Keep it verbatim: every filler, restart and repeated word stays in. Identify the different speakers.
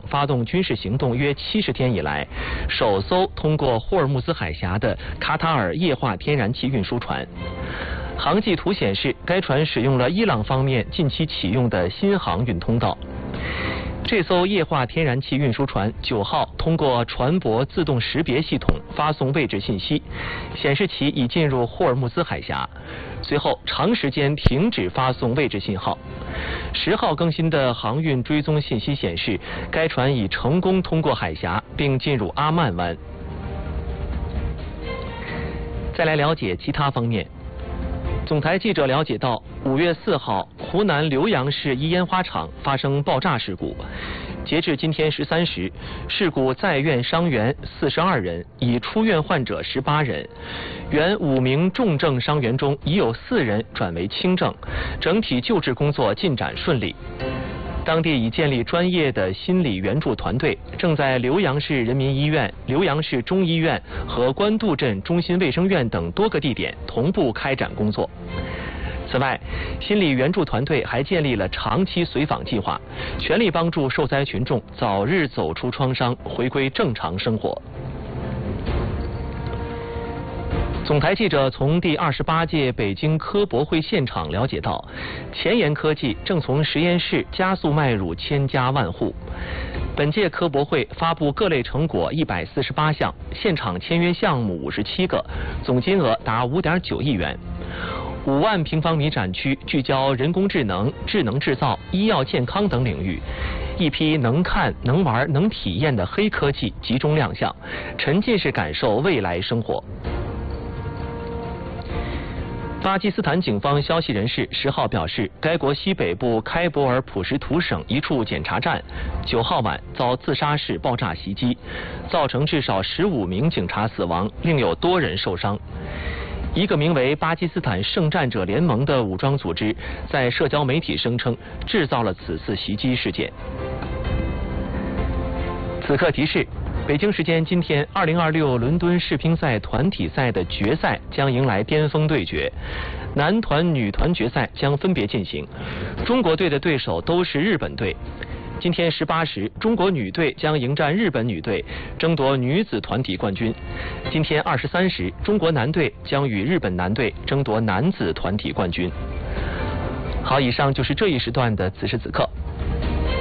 Speaker 1: 发动军事行动约七十天以来，首艘通过霍尔木兹海峡的卡塔尔液化天然气运输船。航迹图显示，该船使用了伊朗方面近期启用的新航运通道。这艘液化天然气运输船九号通过船舶自动识别系统发送位置信息，显示其已进入霍尔木兹海峡，随后长时间停止发送位置信号。十号更新的航运追踪信息显示，该船已成功通过海峡并进入阿曼湾。再来了解其他方面。总台记者了解到，五月四号，湖南浏阳市一烟花厂发生爆炸事故。截至今天十三时，事故在院伤员四十二人，已出院患者十八人。原五名重症伤员中，已有四人转为轻症，整体救治工作进展顺利。当地已建立专业的心理援助团队，正在浏阳市人民医院、浏阳市中医院和官渡镇中心卫生院等多个地点同步开展工作。此外，心理援助团队还建立了长期随访计划，全力帮助受灾群众早日走出创伤，回归正常生活。总台记者从第二十八届北京科博会现场了解到，前沿科技正从实验室加速迈入千家万户。本届科博会发布各类成果一百四十八项，现场签约项目五十七个，总金额达五点九亿元。五万平方米展区聚焦人工智能、智能制造、医药健康等领域，一批能看、能玩、能体验的黑科技集中亮相，沉浸式感受未来生活。巴基斯坦警方消息人士十号表示，该国西北部开伯尔普什图省一处检查站九号晚遭自杀式爆炸袭击，造成至少十五名警察死亡，另有多人受伤。一个名为巴基斯坦圣战者联盟的武装组织在社交媒体声称制造了此次袭击事件。此刻提示，北京时间今天，二零二六伦敦世乒赛团体赛的决赛将迎来巅峰对决，男团、女团决赛将分别进行。中国队的对手都是日本队。今天十八时，中国女队将迎战日本女队，争夺女子团体冠军。今天二十三时，中国男队将与日本男队争夺男子团体冠军。好，以上就是这一时段的此时此刻。